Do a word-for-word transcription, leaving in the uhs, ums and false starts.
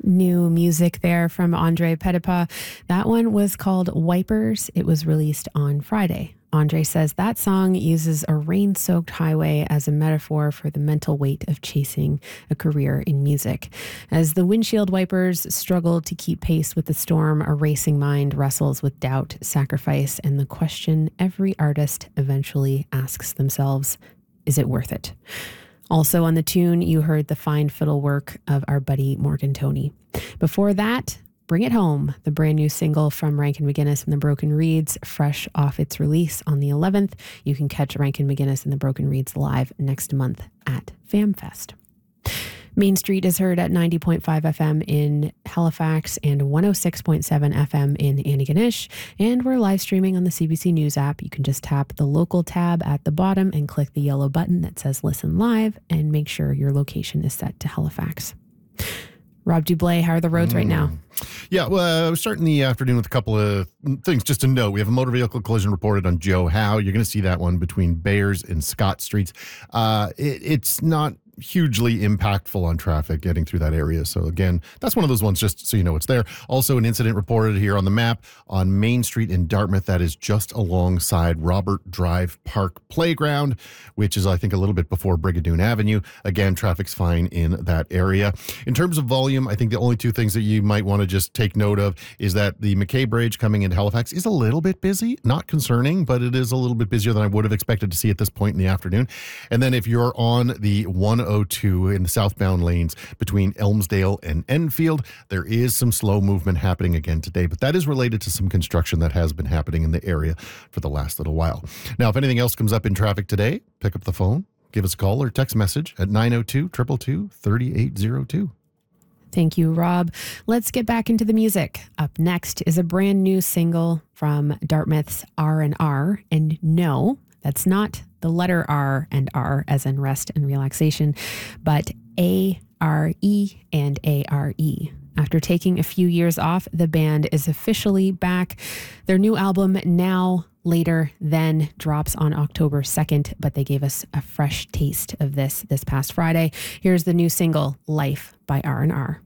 new music there from Andre Petipa. That one was called Wipers. It was released on Friday. Andre says that song uses a rain-soaked highway as a metaphor for the mental weight of chasing a career in music. As the windshield wipers struggle to keep pace with the storm, a racing mind wrestles with doubt, sacrifice, and the question every artist eventually asks themselves, is it worth it? Also on the tune, you heard the fine fiddle work of our buddy Morgan Toney. Before that, Bring It Home, the brand new single from Rankin McGinnis and the Broken Reeds, fresh off its release on the eleventh. You can catch Rankin McGinnis and the Broken Reeds live next month at FamFest. Main Street is heard at ninety point five F M in Halifax and one oh six point seven F M in Antigonish. And we're live streaming on the C B C News app. You can just tap the local tab at the bottom and click the yellow button that says Listen Live and make sure your location is set to Halifax. Rob Dublé, how are the roads mm. right now? Yeah, well, uh, we're starting the afternoon with a couple of things just to note. We have a motor vehicle collision reported on Joe Howe. You're going to see that one between Bayers and Scott Streets. Uh, it, it's not hugely impactful on traffic getting through that area. So again, that's one of those ones just so you know it's there. Also an incident reported here on the map on Main Street in Dartmouth that is just alongside Robert Drive Park Playground, which is I think a little bit before Brigadoon Avenue. Again, traffic's fine in that area. In terms of volume, I think the only two things that you might want to just take note of is that the McKay Bridge coming into Halifax is a little bit busy. Not concerning, but it is a little bit busier than I would have expected to see at this point in the afternoon. And then if you're on the one oh two in the southbound lanes between Elmsdale and Enfield, there is some slow movement happening again today, but that is related to some construction that has been happening in the area for the last little while. Now, if anything else comes up in traffic today, pick up the phone, give us a call or text message at nine oh two, two two two, three eight oh two. Thank you, Rob. Let's get back into the music. Up next is a brand new single from Dartmouth's R and R, and no, that's not the letter R and R as in rest and relaxation, but A R E and A R E. After taking a few years off, the band is officially back. Their new album, Now, Later, Then, drops on October second, but they gave us a fresh taste of this this past Friday. Here's the new single, Life by R and R.